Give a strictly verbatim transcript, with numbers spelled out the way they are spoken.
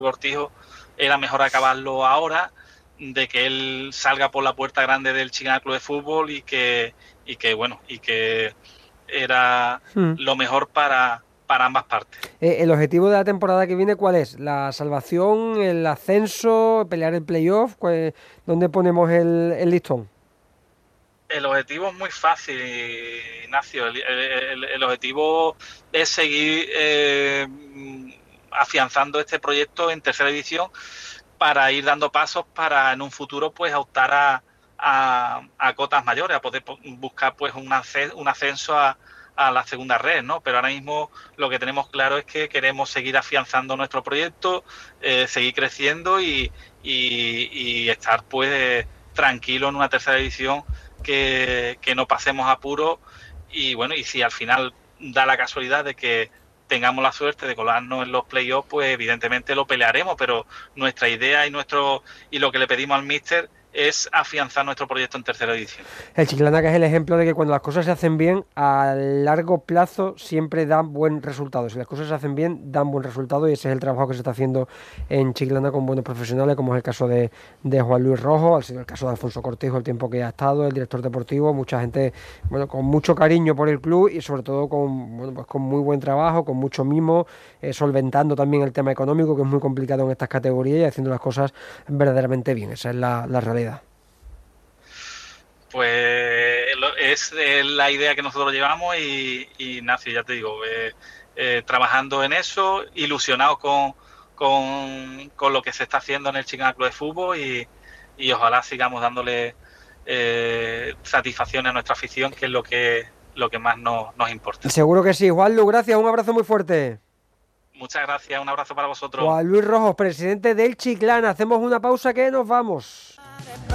Cortijo era mejor acabarlo ahora, de que él salga por la puerta grande del Chiclana Club de Fútbol y que, y que bueno, y que era Hmm. lo mejor para, para ambas partes. Eh, ¿el objetivo de la temporada que viene cuál es? ¿La salvación, el ascenso, pelear el playoff? ¿Cuál- ¿Dónde ponemos el, el listón? El objetivo es muy fácil, Ignacio. El, el- el objetivo es seguir eh, afianzando este proyecto en tercera división para ir dando pasos para en un futuro pues optar a, a, a cotas mayores, a poder buscar pues un, ascenso, un ascenso a, a la segunda red, ¿no? Pero ahora mismo lo que tenemos claro es que queremos seguir afianzando nuestro proyecto, eh, seguir creciendo y, y, y estar pues tranquilo en una tercera división, que, que no pasemos apuros y bueno, y si al final da la casualidad de que tengamos la suerte de colarnos en los playoffs, pues evidentemente lo pelearemos, pero nuestra idea y nuestro y lo que le pedimos al míster es afianzar nuestro proyecto en tercera división. El Chiclana, que es el ejemplo de que cuando las cosas se hacen bien, a largo plazo siempre dan buen resultado. Si las cosas se hacen bien, dan buen resultado y ese es el trabajo que se está haciendo en Chiclana con buenos profesionales, como es el caso de, de Juan Luis Rojo, ha sido el caso de Alfonso Cortijo, el tiempo que ha estado, el director deportivo, mucha gente, bueno, con mucho cariño por el club y sobre todo con, bueno, pues con muy buen trabajo, con mucho mimo, eh, solventando también el tema económico, que es muy complicado en estas categorías y haciendo las cosas verdaderamente bien. Esa es la, la realidad. Pues es la idea que nosotros llevamos y, y Ignacio, ya te digo, eh, eh, trabajando en eso, ilusionados con, con, con, lo que se está haciendo en el Chiclana Club de Fútbol y, y ojalá sigamos dándole eh, satisfacción a nuestra afición, que es lo que, lo que más nos, nos importa. Seguro que sí. Juanlu, gracias, un abrazo muy fuerte. Muchas gracias, un abrazo para vosotros. Juan Luis Rojos, presidente del Chiclana. Hacemos una pausa que nos vamos.